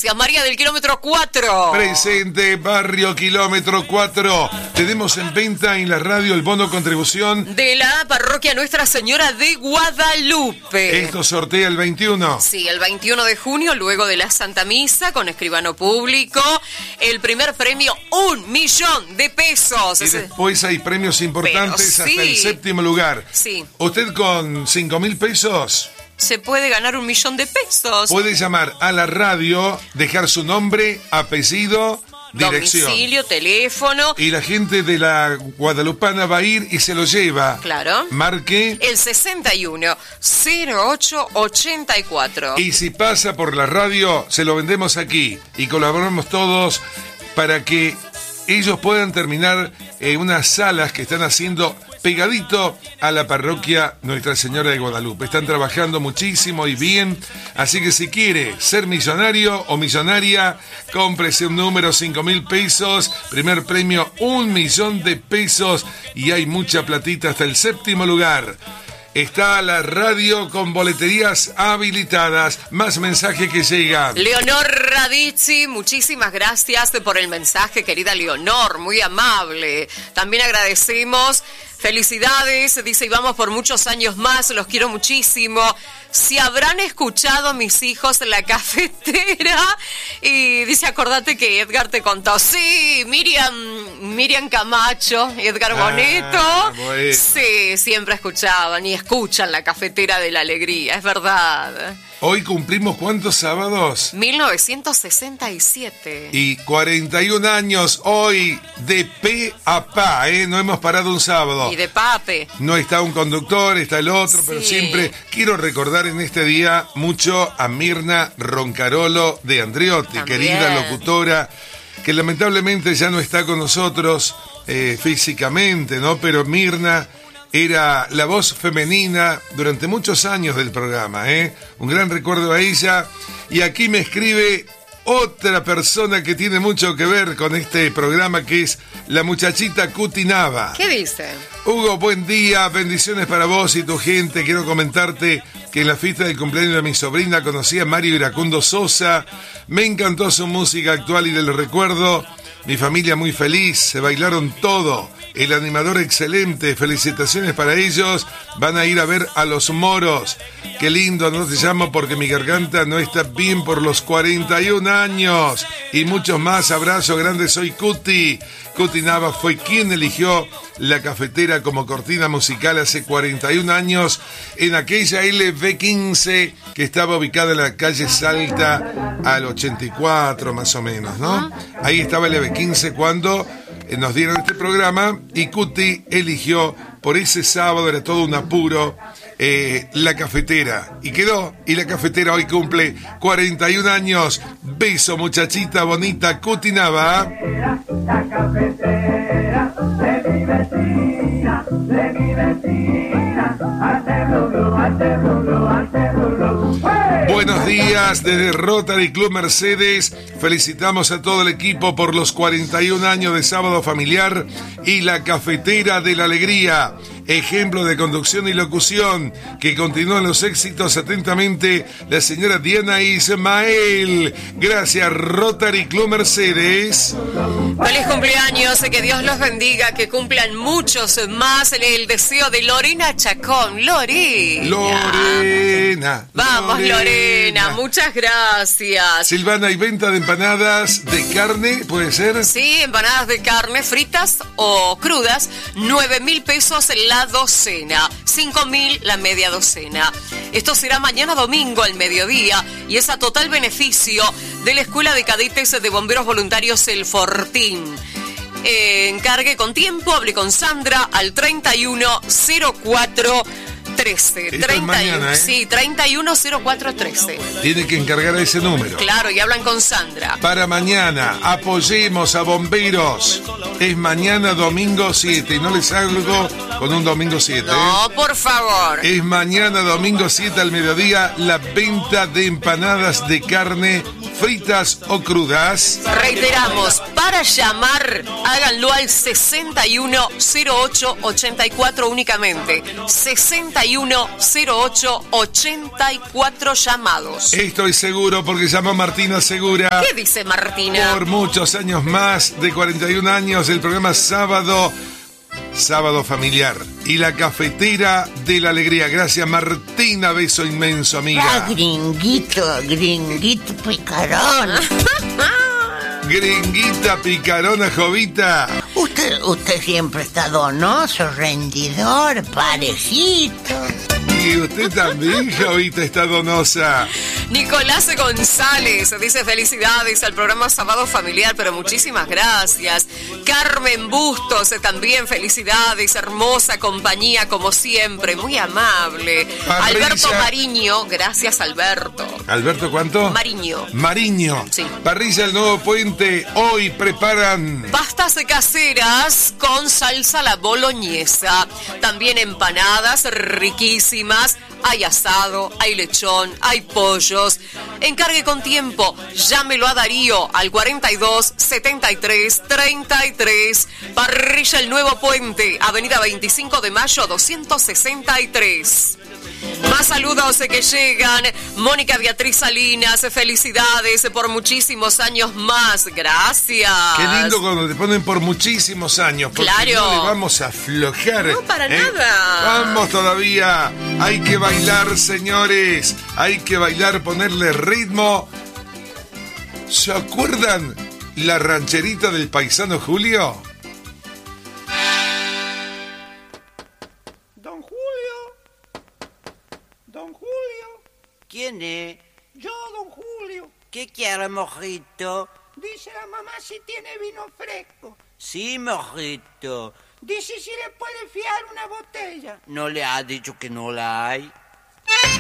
Gracias, María del kilómetro 4. Presente, barrio kilómetro 4. Tenemos en venta en la radio el bono contribución de la parroquia Nuestra Señora de Guadalupe. Esto sortea el 21. Sí, el 21 de junio, luego de la Santa Misa, con escribano público. El primer premio, 1 millón de pesos. Y después hay premios importantes sí, hasta el 7º lugar. Sí. Usted con 5.000 pesos se puede ganar 1 millón de pesos. Puede llamar a la radio, dejar su nombre, apellido, dirección. Domicilio, teléfono. Y la gente de la Guadalupana va a ir y se lo lleva. Claro. Marque el 61 08 84. Y si pasa por la radio, se lo vendemos aquí. Y colaboramos todos para que ellos puedan terminar unas salas que están haciendo pegadito a la parroquia Nuestra Señora de Guadalupe. Están trabajando muchísimo y bien, así que si quiere ser millonario o millonaria, cómprese un número, 5.000 pesos, primer premio 1 millón de pesos y hay mucha platita hasta el 7º lugar. Está la radio con boleterías habilitadas. Más mensaje que llega. Leonor Radici, muchísimas gracias por el mensaje, querida Leonor, muy amable. También agradecemos. Felicidades, dice, y vamos por muchos años más, los quiero muchísimo. Si habrán escuchado mis hijos la cafetera, y dice, acordate que Edgar te contó. Sí, Miriam Camacho, Edgar Boneto. Bueno. Sí, siempre escuchaban y escuchan la cafetera de la alegría, es verdad. Hoy cumplimos ¿cuántos sábados? 1967. Y 41 años hoy de pe a pa, no hemos parado un sábado. Y de pape. No está un conductor, está el otro, sí. Pero siempre quiero recordar en este día mucho a Mirna Roncarolo de Andriotti, También. Querida locutora, que lamentablemente ya no está con nosotros físicamente, ¿no? Pero Mirna era la voz femenina durante muchos años del programa, Un gran recuerdo a ella. Y aquí me escribe otra persona que tiene mucho que ver con este programa, que es la muchachita Cuti Nava. ¿Qué dice? Hugo, buen día, bendiciones para vos y tu gente. Quiero comentarte que en la fiesta del cumpleaños de mi sobrina conocí a Mario Iracundo Sosa. Me encantó su música actual y del recuerdo. Mi familia muy feliz, se bailaron todo. El animador excelente, felicitaciones para ellos. Van a ir a ver a Los Moros. Qué lindo, no te llamo porque mi garganta no está bien por los 41 años. Y muchos más, abrazo grande, soy Cuti. Cuti Nava fue quien eligió la cafetera como cortina musical hace 41 años en aquella LV15 que estaba ubicada en la calle Salta al 84 más o menos, ¿no? Ahí estaba el LV15 cuando nos dieron este programa y Cuti eligió por ese sábado, era todo un apuro, la cafetera. Y quedó, y la cafetera hoy cumple 41 años. Beso, muchachita bonita, Cuti Nava. La cafetera de mi vecina, ante Lulu, ante Lulu, ante Lulu. Buenos días desde Rotary Club Mercedes. Felicitamos a todo el equipo por los 41 años de Sábado Familiar y la Cafetera de la Alegría. Ejemplo de conducción y locución que continúan los éxitos. Atentamente, la señora Diana Ismael. Gracias, Rotary Club Mercedes. Feliz cumpleaños, que Dios los bendiga, que cumplan muchos más. El deseo de Lorena Chacón. Lorena. Vamos, Lorena, muchas gracias. Silvana, ¿hay venta de empanadas de carne? ¿Puede ser? Sí, empanadas de carne fritas o crudas, 9.000 pesos la docena, 5.000 la media docena. Esto será mañana domingo al mediodía y es a total beneficio de la Escuela de Cadetes de Bomberos Voluntarios El Fortín. Encargue con tiempo, hable con Sandra al 310413. 31, sí, 310413. Tiene que encargar a ese número. Claro, y hablan con Sandra. Para mañana, apoyemos a bomberos. Es mañana domingo 7 y no les salgo con un domingo 7. No, por favor. Es mañana domingo 7 al mediodía la venta de empanadas de carne fritas o crudas. Reiteramos, para llamar, háganlo al 610884 únicamente. 610884 llamados. Estoy seguro porque llamó Martina Segura. ¿Qué dice Martina? Por muchos años más, de 41 años, el programa Sábado Familiar y la Cafetera de la Alegría. Gracias, Martina, beso inmenso, amiga. Gringuito picarón. Gringuita picarona, Jovita. Usted siempre está donoso, rendidor, parejito. Y usted también, Jovita, está donosa. Nicolás González dice felicidades al programa Sábado Familiar, pero muchísimas gracias. Carmen Bustos también felicidades, hermosa compañía como siempre, muy amable. Parrilla. Alberto Mariño, gracias Alberto. ¿Alberto cuánto? Mariño. Mariño. Sí. Parrilla El Nuevo Puente, hoy preparan Pastas caseras con salsa a la boloñesa. También empanadas riquísimas. Hay asado, hay lechón, hay pollos. Encargue con tiempo. Llámelo a Darío al 42 73 33. Parrilla El Nuevo Puente, Avenida 25 de Mayo 263. Más saludos que llegan. Mónica Beatriz Salinas, felicidades por muchísimos años más. Gracias. Qué lindo cuando te ponen por muchísimos años. Porque Claro. no le vamos a aflojar. No, para nada. Vamos todavía. Hay que bailar, señores. Hay que bailar, ponerle ritmo. ¿Se acuerdan la rancherita del paisano Julio? Don Julio. Don Julio. ¿Quién es? Yo, don Julio. ¿Qué quiere, mojito? Dice la mamá si tiene vino fresco. Sí, mojito. Dice si le puede fiar una botella. ¿No le ha dicho que no la hay?